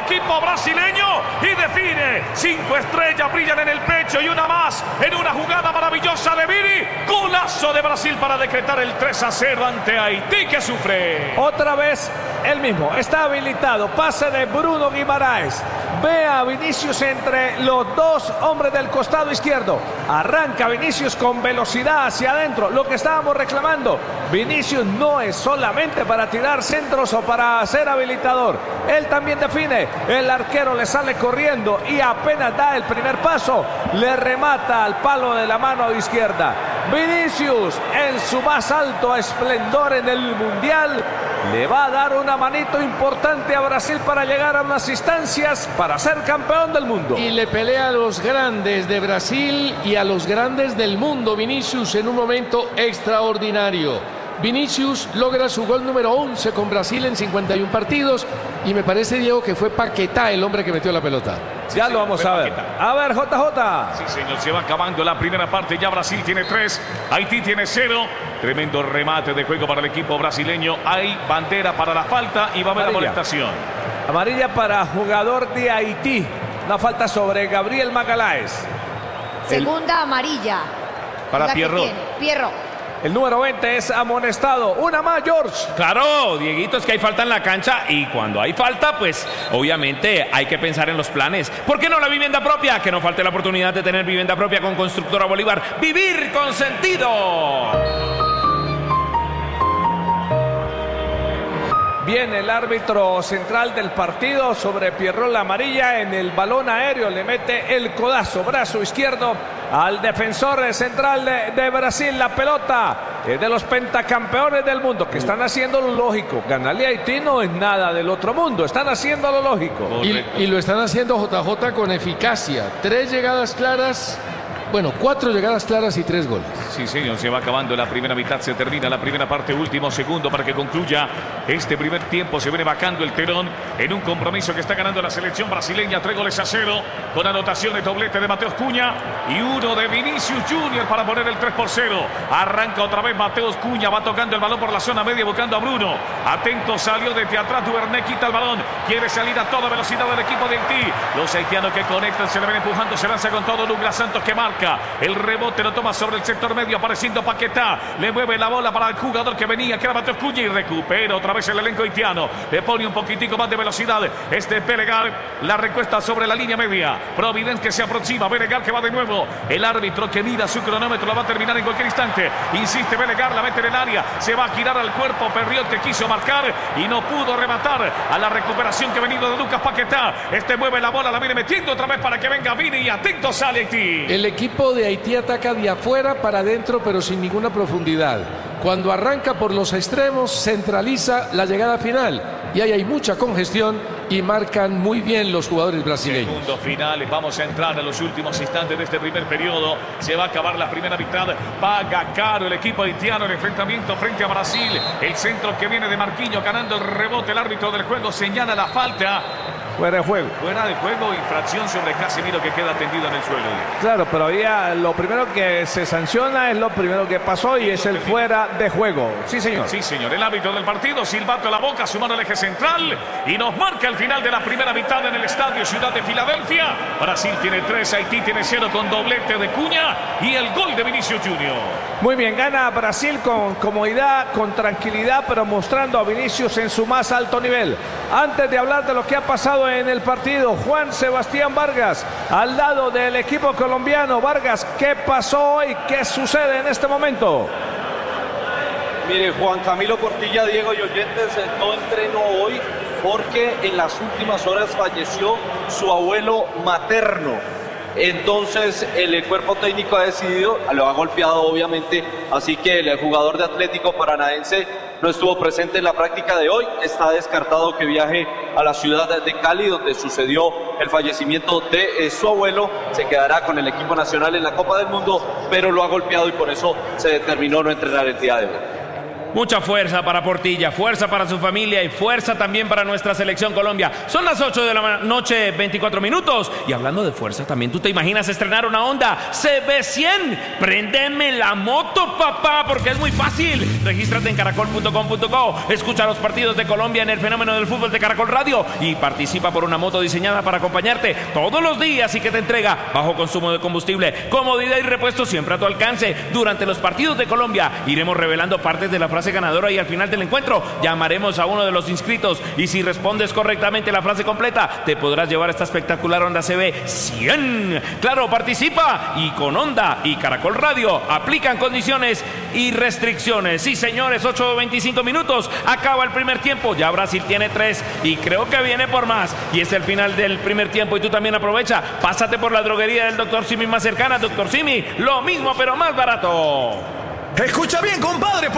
equipo brasileño y define. 5 estrellas brillan en el pecho y una más en una jugada maravillosa de Vini. Golazo de Brasil para decretar el 3-0 ante Haití, que sufre. Otra vez el mismo, está habilitado, pase de Bruno Guimaraes. Ve a Vinicius entre los dos hombres del costado izquierdo. Arranca Vinicius con velocidad hacia adentro. Lo que estábamos reclamando, Vinicius no es solamente para tirar centros o para ser habilitador. Él también define. El arquero le sale corriendo y apenas da el primer paso, le remata al palo de la mano izquierda. Vinicius, en su más alto esplendor en el Mundial, le va a dar una manito importante a Brasil para llegar a unas instancias para ser campeón del mundo. Y le pelea a los grandes de Brasil y a los grandes del mundo. Vinicius en un momento extraordinario. Vinicius logra su gol número 11 con Brasil en 51 partidos. Y me parece, Diego, que fue Paquetá el hombre que metió la pelota. Sí, ya lo vamos a ver. A ver, JJ. Sí, señor, se va acabando la primera parte. Ya Brasil tiene 3, Haití tiene 0. Tremendo remate de juego para el equipo brasileño. Hay bandera para la falta y va a haber amonestación. Amarilla para jugador de Haití. Una falta sobre Gabriel Magalhães. Segunda amarilla. Para Pierrot. El número 20 es amonestado. Una más, George. Claro, Dieguito, es que hay falta en la cancha y cuando hay falta, pues obviamente hay que pensar en los planes. ¿Por qué no la vivienda propia? Que no falte la oportunidad de tener vivienda propia con Constructora Bolívar. ¡Vivir con sentido! Viene el árbitro central del partido sobre Pierrot, la amarilla. En el balón aéreo le mete el codazo, brazo izquierdo al defensor central de Brasil. La pelota es de los pentacampeones del mundo, que están haciendo lo lógico. Ganarle a Haití no es nada del otro mundo, están haciendo lo lógico. Y lo están haciendo, JJ, con eficacia. 3 llegadas claras. Bueno, 4 llegadas claras y 3 goles. Sí, señor, se va acabando la primera mitad, se termina la primera parte, último segundo para que concluya este primer tiempo. Se viene bajando el telón en un compromiso que está ganando la selección brasileña, 3-0, con anotación de doblete de Mateus Cunha y uno de Vinicius Junior para poner el 3-0. Arranca otra vez Mateus Cunha, va tocando el balón por la zona media, buscando a Bruno. Atento, salió desde atrás, Duvernay quita el balón, quiere salir a toda velocidad del equipo de Haití. Los haitianos que conectan, se le ven empujando, se lanza con todo Douglas Santos, que marca. El rebote lo toma sobre el sector medio, apareciendo Paquetá. Le mueve la bola para el jugador que venía, que era Mateus Cunha, y recupera otra vez el elenco haitiano. Le pone un poquitico más de velocidad. Belegar la recuesta sobre la línea media. Providence que se aproxima. Belegar que va de nuevo. El árbitro que mira su cronómetro, la va a terminar en cualquier instante. Insiste Belegar, la mete en el área. Se va a girar al cuerpo. Perriot que quiso marcar y no pudo rematar a la recuperación que ha venido de Lucas Paquetá. Mueve la bola, la viene metiendo otra vez para que venga Vini y atento sale Haití. El equipo de Haití ataca de afuera para adentro, pero sin ninguna profundidad. Cuando arranca por los extremos, centraliza la llegada final y ahí hay mucha congestión y marcan muy bien los jugadores brasileños. Segundos finales, vamos a entrar a los últimos instantes de este primer periodo. Se va a acabar la primera mitad. Paga caro el equipo haitiano el enfrentamiento frente a Brasil. El centro que viene de Marquinhos ganando el rebote. El árbitro del juego señala la falta. Fuera de juego. Fuera de juego, infracción sobre Casemiro que queda tendido en el suelo. Claro, pero había lo primero que se sanciona es lo primero que pasó y es el fuera de juego. Sí, señor. Sí, señor. El árbitro del partido, silbato a la boca, su mano al eje central y nos marca el final de la primera mitad en el estadio Ciudad de Filadelfia. Brasil tiene 3, Haití tiene 0 con doblete de Cunha y el gol de Vinicius Junior. Muy bien, gana Brasil con comodidad, con tranquilidad, pero mostrando a Vinicius en su más alto nivel. Antes de hablar de lo que ha pasado en el partido, Juan Sebastián Vargas, al lado del equipo colombiano. Vargas, ¿qué pasó hoy? ¿Qué sucede en este momento? Mire, Juan Camilo Portilla, Diego y oyentes, no entrenó hoy porque en las últimas horas falleció su abuelo materno. Entonces el cuerpo técnico ha decidido, lo ha golpeado obviamente, así que el jugador de Atlético Paranaense no estuvo presente en la práctica de hoy. Está descartado que viaje a la ciudad de Cali, donde sucedió el fallecimiento de su abuelo. Se quedará con el equipo nacional en la Copa del Mundo, pero lo ha golpeado y por eso se determinó no entrenar el día de hoy. Mucha fuerza para Portilla, fuerza para su familia y fuerza también para nuestra selección Colombia. Son las 8 de la noche, 24 minutos. Y hablando de fuerza, también tú te imaginas estrenar una Honda CB100. Préndeme la moto, papá, porque es muy fácil. Regístrate en caracol.com.co. Escucha los partidos de Colombia en el Fenómeno del Fútbol de Caracol Radio y participa por una moto diseñada para acompañarte todos los días y que te entrega bajo consumo de combustible, comodidad y repuesto siempre a tu alcance. Durante los partidos de Colombia iremos revelando partes de la frase ganadora y al final del encuentro llamaremos a uno de los inscritos y si respondes correctamente la frase completa te podrás llevar esta espectacular Honda CB100. Claro, participa y con Honda y Caracol Radio aplican condiciones y restricciones. Sí, señores, 8:25 minutos, acaba el primer tiempo, ya Brasil tiene 3 y creo que viene por más y es el final del primer tiempo y tú también aprovecha, pásate por la droguería del Dr. Simi más cercana. Dr. Simi, lo mismo pero más barato. Escucha bien, compadre.